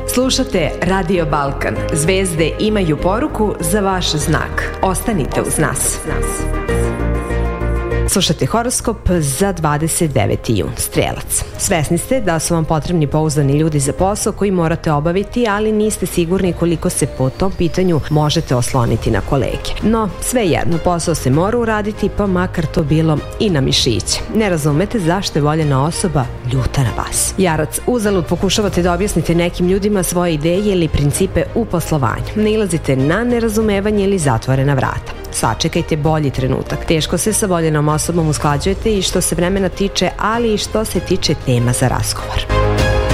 Slušate Radio Balkan. Zvezde imaju poruku za vaš znak. Ostanite uz nas. Slušate horoskop za 29. jun. Strelac. Svesni ste da su vam potrebni pouzdani ljudi za posao koji morate obaviti, ali niste sigurni koliko se po tom pitanju možete osloniti na kolege. No, svejedno, posao se mora uraditi, pa makar to bilo i na mišiće. Ne razumete zašto je voljena osoba ljuta na vas. Jarac. Uzalud pokušavate da objasnite nekim ljudima svoje ideje ili principe u poslovanju. Nailazite na nerazumevanje ili zatvorena vrata. Sačekajte bolji trenutak. Teško se sa voljenom osobom usklađujete i što se vremena tiče, ali i što se tiče tema za razgovor.